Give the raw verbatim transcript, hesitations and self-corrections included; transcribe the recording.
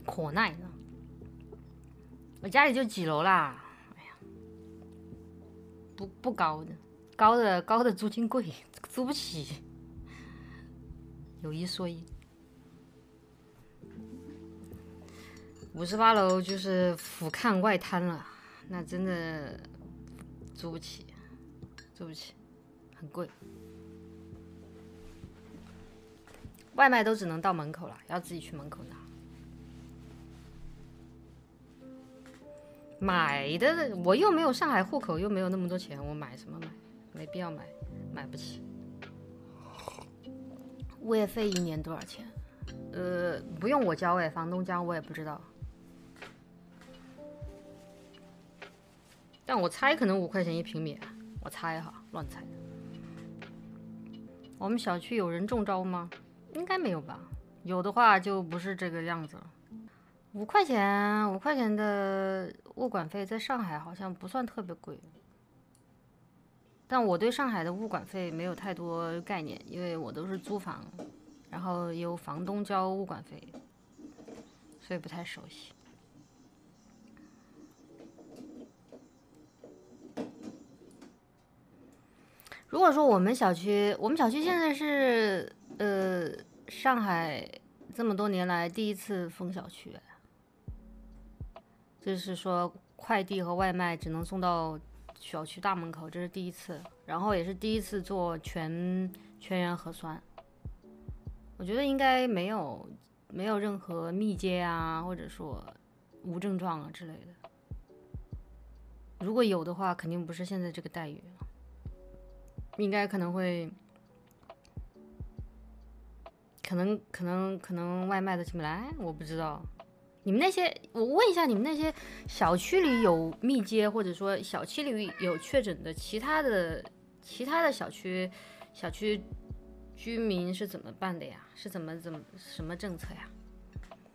可耐呢。我家里就几楼啦，哎呀，不不高的，高的高的租金贵，租不起。有一说一，五十八楼就是俯瞰外滩了，那真的租不起，租不起，很贵。外卖都只能到门口了，要自己去门口拿。买的我又没有上海户口，又没有那么多钱，我买什么买？没必要买，买不起。物业费一年多少钱？呃，不用我交哎，房东交，我也不知道。但我猜可能五块钱一平米，我猜哈，乱猜的。我们小区有人中招吗？应该没有吧，有的话就不是这个样子了。五块钱，五块钱的物管费在上海好像不算特别贵，但我对上海的物管费没有太多概念，因为我都是租房，然后由房东交物管费，所以不太熟悉。如果说我们小区，我们小区现在是呃上海这么多年来第一次封小区，就是说快递和外卖只能送到小区大门口，这是第一次，然后也是第一次做全全员核酸。我觉得应该没有没有任何密接啊，或者说无症状啊之类的。如果有的话，肯定不是现在这个待遇，应该可能会，可能可能可能外卖都进不来，我不知道。你们那些，我问一下，你们那些小区里有密接，或者说小区里有确诊的其他的其他的小区小区居民是怎么办的呀？是怎么怎么什么政策呀？